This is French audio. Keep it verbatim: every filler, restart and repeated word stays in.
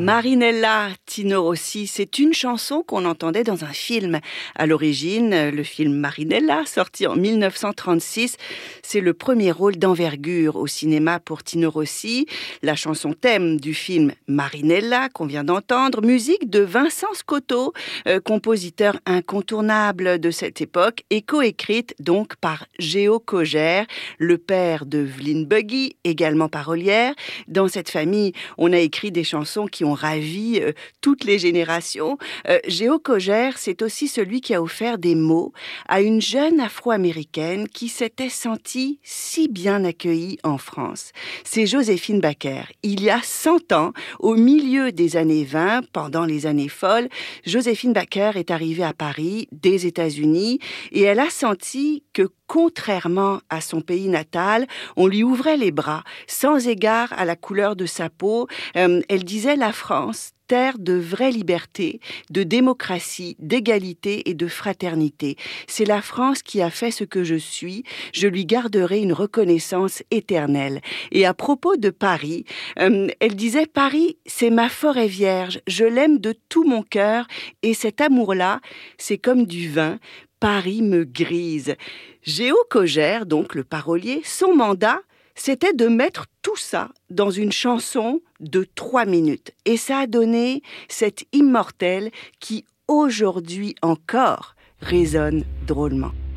Marinella Tino Rossi, c'est une chanson qu'on entendait dans un film. À l'origine, le film Marinella, sorti en mille neuf cent trente-six, c'est le premier rôle d'envergure au cinéma pour Tino Rossi. La chanson thème du film Marinella, qu'on vient d'entendre, musique de Vincent Scotto, euh, compositeur incontournable de cette époque, et coécrite donc par Géo Cogère, le père de Vline Buggy, également parolière. Dans cette famille, on a écrit des chansons qui ont ravi euh, toutes les générations. Euh, Géo Cogère, c'est aussi celui qui a offert des mots à une jeune afro-américaine qui s'était sentie si bien accueillie en France. C'est Joséphine Baker. Il y a cent ans, au milieu des années vingt, pendant les années folles, Joséphine Baker est arrivée à Paris, des États-Unis, et elle a senti que contrairement à son pays natal, on lui ouvrait les bras, sans égard à la couleur de sa peau. Euh, elle disait la France, terre de vraie liberté, de démocratie, d'égalité et de fraternité. C'est la France qui a fait ce que je suis. Je lui garderai une reconnaissance éternelle. Et à propos de Paris, euh, elle disait « Paris, c'est ma forêt vierge. Je l'aime de tout mon cœur. Et cet amour-là, c'est comme du vin. Paris me grise. » Géo Cogère, donc le parolier, son mandat, c'était de mettre tout ça dans une chanson de trois minutes. Et ça a donné cette immortelle qui, aujourd'hui encore, résonne drôlement.